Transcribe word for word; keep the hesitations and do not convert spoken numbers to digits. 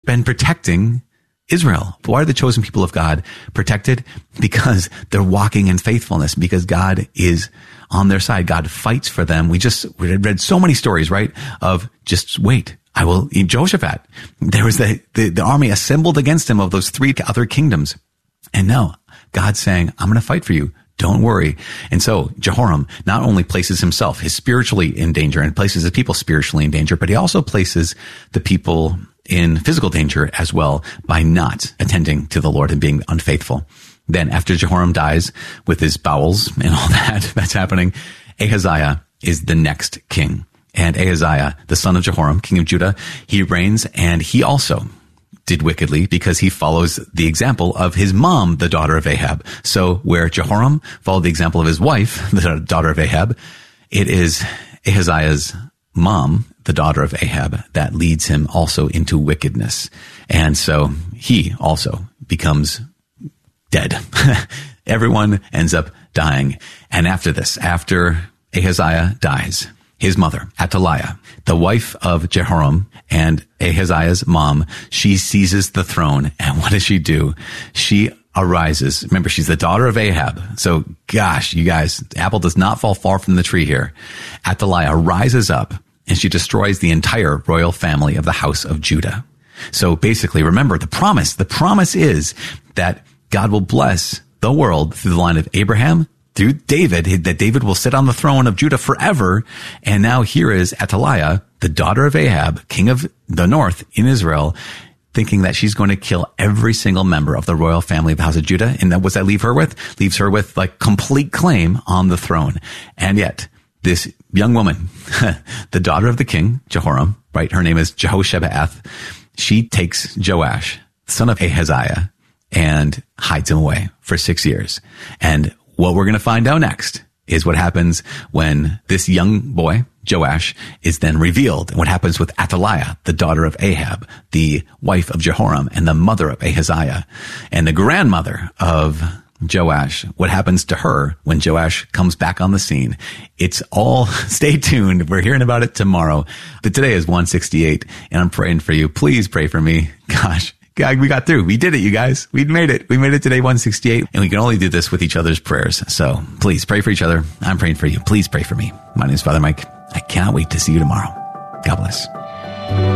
been protecting Israel. Why are the chosen people of God protected? Because they're walking in faithfulness, because God is on their side. God fights for them. We just we read so many stories, right? Of just wait. I will, in Jehoshaphat, there was the, the, the army assembled against him of those three other kingdoms. And now God's saying, I'm going to fight for you. Don't worry. And so Jehoram not only places himself his spiritually in danger and places his people spiritually in danger, but he also places the people in physical danger as well by not attending to the Lord and being unfaithful. Then after Jehoram dies with his bowels and all that that's happening, Ahaziah is the next king. And Ahaziah, the son of Jehoram, king of Judah, he reigns, and he also did wickedly because he follows the example of his mom, the daughter of Ahab. So where Jehoram followed the example of his wife, the daughter of Ahab, it is Ahaziah's mom, the daughter of Ahab, that leads him also into wickedness. And so he also becomes dead. Everyone ends up dying. And after this, after Ahaziah dies, his mother, Athaliah, the wife of Jehoram and Ahaziah's mom, she seizes the throne. And what does she do? She arises. Remember, she's the daughter of Ahab. So gosh, you guys, the apple does not fall far from the tree here. Athaliah rises up and she destroys the entire royal family of the house of Judah. So basically, remember the promise. The promise is that God will bless the world through the line of Abraham, through David, that David will sit on the throne of Judah forever. And now here is Athaliah, the daughter of Ahab, king of the north in Israel, thinking that she's going to kill every single member of the royal family of the house of Judah. And that, what's that leave her with? Leaves her with like complete claim on the throne. And yet this young woman, the daughter of the king, Jehoram, right? Her name is Jehoshabeath. She takes Joash, son of Ahaziah, and hides him away for six years. And what we're going to find out next is what happens when this young boy, Joash, is then revealed. And what happens with Athaliah, the daughter of Ahab, the wife of Jehoram, and the mother of Ahaziah, and the grandmother of Joash. What happens to her when Joash comes back on the scene? It's all, stay tuned. We're hearing about it tomorrow. But today is one sixty-eight, and I'm praying for you. Please pray for me. Gosh. God, we got through. We did it, you guys. We made it. We made it today, one sixty-eight. And we can only do this with each other's prayers. So please pray for each other. I'm praying for you. Please pray for me. My name is Father Mike. I cannot wait to see you tomorrow. God bless.